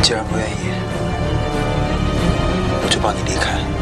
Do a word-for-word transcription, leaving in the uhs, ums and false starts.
既然不愿意，我就抱你离开。